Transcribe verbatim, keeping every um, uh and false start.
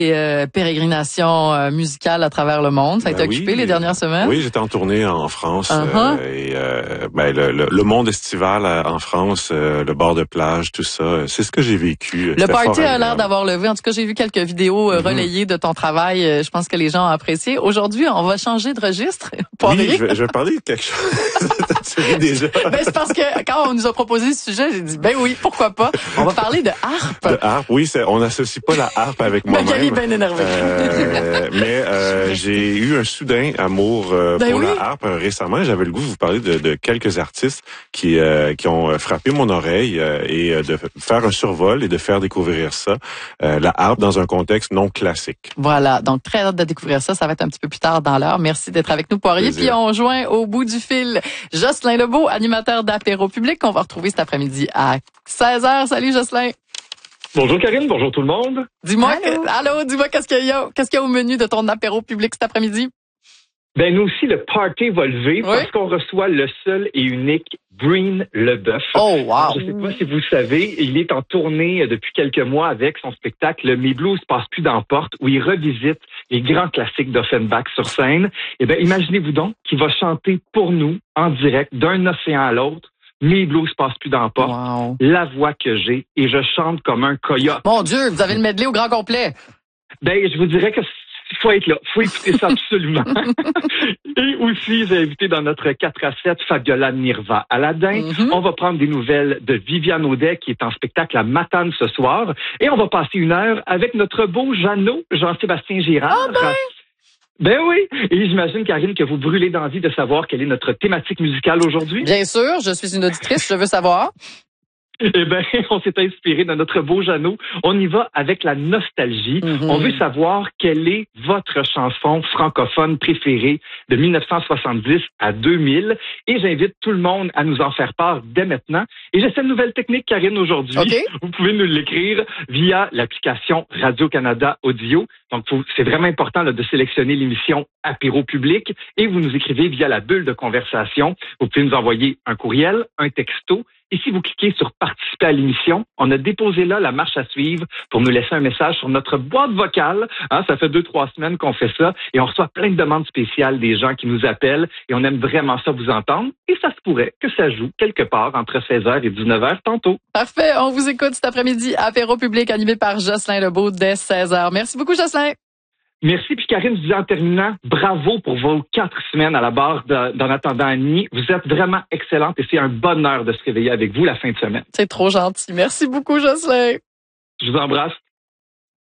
Et euh, pérégrination euh, musicale à travers le monde. Ça a ben été oui, occupé les dernières semaines? Oui, j'étais en tournée en France. Uh-huh. euh, et euh, ben, le, le, le monde estival en France, euh, le bord de plage, tout ça, c'est ce que j'ai vécu. Le party a l'air d'avoir levé. En tout cas, j'ai vu quelques vidéos euh, mm-hmm. relayées de ton travail. Je pense que les gens ont apprécié. Aujourd'hui, on va changer de registre. Oui, je vais, je vais parler de quelque chose. Tu ris déjà. Ben, c'est parce que quand on nous a proposé ce sujet, j'ai dit, ben oui, pourquoi pas. On va parler de harpe. De harpe, oui, c'est, on n'associe pas la harpe avec moi-même. Magali est bien énervée. Euh, mais euh, j'ai eu un soudain amour euh, ben pour oui. la harpe euh, récemment. J'avais le goût de vous parler de, de quelques artistes qui euh, qui ont frappé mon oreille euh, et euh, de faire un survol et de faire découvrir ça, euh, la harpe dans un contexte non classique. Voilà, donc très hâte de découvrir ça. Ça va être un petit peu plus tard dans l'heure. Merci d'être avec nous, Poirier. Plaisir. Puis on joint au bout du fil Jocelyn Lebeau, animateur d'Apéro Public, qu'on va retrouver cet après-midi à seize heures. Salut Jocelyn. Bonjour Karine, bonjour tout le monde. Dis-moi, allô, allô dis-moi qu'est-ce qu'il y a, qu'est-ce qu'il y a au menu de ton apéro public cet après-midi? Ben nous aussi, le party va lever oui. parce qu'on reçoit le seul et unique Breen Leboeuf. Oh wow! Je sais pas si vous savez, il est en tournée depuis quelques mois avec son spectacle Mes blues passent plus dans la porte, où il revisite les grands classiques d'Offenbach sur scène. Eh ben imaginez-vous donc qu'il va chanter pour nous en direct d'un océan à l'autre. Mes blues passent plus dans la porte. Wow. La voix que j'ai et je chante comme un coyote. Mon Dieu, vous avez le medley au grand complet. Ben je vous dirais que il faut être là, faut écouter ça absolument. Et aussi, j'ai invité dans notre quatre à sept Fabiola Nirva Aladin. Mm-hmm. On va prendre des nouvelles de Viviane Audet qui est en spectacle à Matane ce soir. Et on va passer une heure avec notre beau Jeannot, Jean-Sébastien Girard. Oh ben. Ben oui, et j'imagine, Karine, que vous brûlez d'envie de savoir quelle est notre thématique musicale aujourd'hui. Bien sûr, je suis une auditrice, je veux savoir. Eh ben, on s'est inspiré de notre beau Jeannot. On y va avec la nostalgie. Mm-hmm. On veut savoir quelle est votre chanson francophone préférée de mille neuf cent soixante-dix à deux mille. Et j'invite tout le monde à nous en faire part dès maintenant. Et j'ai cette nouvelle technique, Karine, aujourd'hui. Okay. Vous pouvez nous l'écrire via l'application Radio-Canada Audio. Donc, c'est vraiment important là, de sélectionner l'émission Apéro Public. Et vous nous écrivez via la bulle de conversation. Vous pouvez nous envoyer un courriel, un texto. Et si vous cliquez sur « Participer à l'émission », on a déposé là la marche à suivre pour nous laisser un message sur notre boîte vocale. Hein, ça fait deux, trois semaines qu'on fait ça et on reçoit plein de demandes spéciales des gens qui nous appellent et on aime vraiment ça vous entendre. Et ça se pourrait que ça joue quelque part entre seize heures et dix-neuf heures tantôt. Parfait. On vous écoute cet après-midi. Apéro Public animé par Jocelyn Lebeau dès seize heures. Merci beaucoup, Jocelyn. Merci. Puis Karine, je disais en terminant, bravo pour vos quatre semaines à la barre de, d'En attendant Annie. Vous êtes vraiment excellente et c'est un bonheur de se réveiller avec vous la fin de semaine. C'est trop gentil. Merci beaucoup, Jocelyn. Je vous embrasse.